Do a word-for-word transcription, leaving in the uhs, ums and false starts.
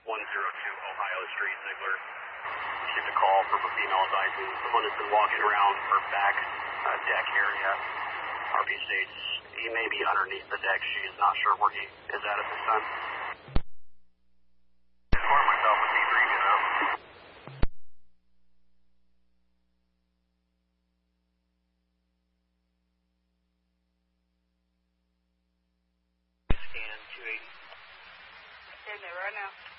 one oh two Ohio Street, Ziegler. Received a call from a female advising someone has been walking around her back uh, deck area. R V states he may be underneath the deck. She is not sure where he is at at this time. Inform myself with D three, you know. Scan two eighty. In there right now.